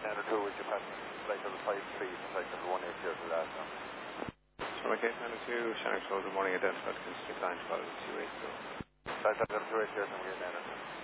9 or 2 with your passenger. Flight level 5 please, flight level 180 to that now. From case 92, Shannon Road, good morning, identified constant decline to 280. Flight level 280 to 9 or 2.